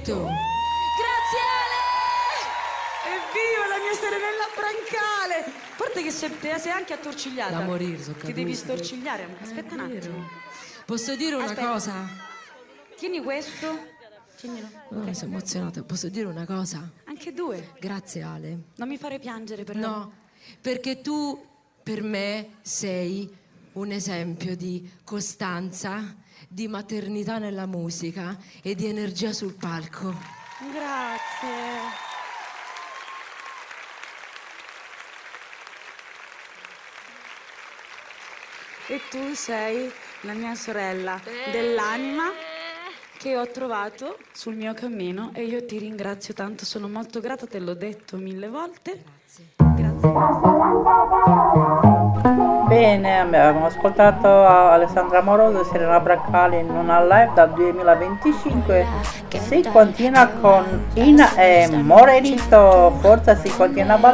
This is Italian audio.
tu. Grazie Ale! Evviva la mia Serenella Brancale! A parte che sei anche attorcigliata. Da morire, so Ti devi storcigliare. Aspetta un attimo. Posso dire una cosa? Tieni questo. Tienilo. Oh, mi sono emozionata. Posso dire una cosa? Anche due. Grazie Ale. Non mi fare piangere però. No, perché tu per me sei un esempio di costanza, di maternità nella musica e di energia sul palco. Grazie. E tu sei la mia sorella dell'anima che ho trovato sul mio cammino e io ti ringrazio tanto, sono molto grata, te l'ho detto 1000 volte. Grazie. Bene, abbiamo ascoltato Alessandra Moroso e Serena Brancale in una live dal 2025. Si continua con Ina e Morenito, forza si continua a ballare.